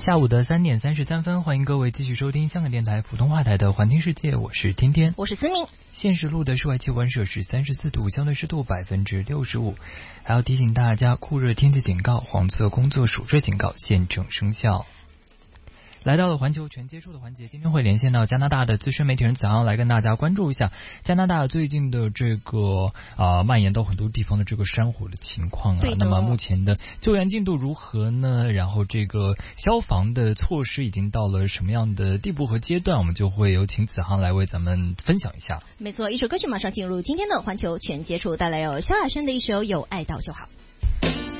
下午的3点33分，欢迎各位继续收听香港电台普通话台的环听世界，我是天天， 我是思明。 现时录的室外气温摄氏34度，相对湿度65%。还要提醒大家，酷热天气警告、黄色工作暑热警告现正生效。来到了环球全接触的环节，今天会连线到加拿大的资深媒体人子航来跟大家关注一下加拿大最近的这个蔓延到很多地方的这个山火的情况啊。那么目前的救援进度如何呢？然后这个消防的措施已经到了什么样的地步和阶段？我们就会有请子航来为咱们分享一下。 没错，一首歌曲马上进入今天的环球全接触，带来有萧亚轩的一首《有爱到就好》。